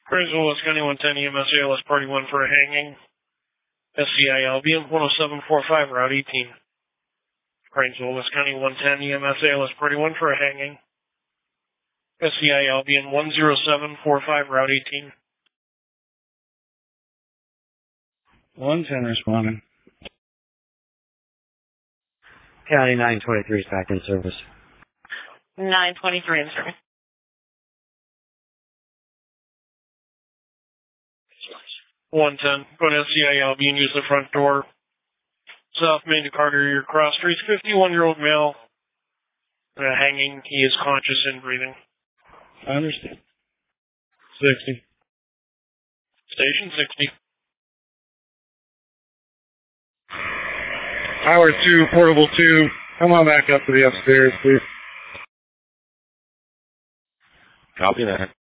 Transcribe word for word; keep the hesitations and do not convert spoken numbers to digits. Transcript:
Cranesville, West County, one ten E M S A L S Party one for a hanging. S C I Albion, one oh seven forty-five, Route eighteen. Cranesville, West County, one ten E M S A L S Party one for a hanging. S C I Albion, one oh seven forty-five, Route eighteen. one ten responding. County nine twenty-three is back in service. nine twenty-three in service. one ten, go to S C I Albion, use the front door. South Main to Carter, your cross streets, fifty-one-year-old male. Uh, hanging, he is conscious and breathing. I understand. sixty. Station sixty. Tower two, Portable two, come on back up to the upstairs, please. Copy that.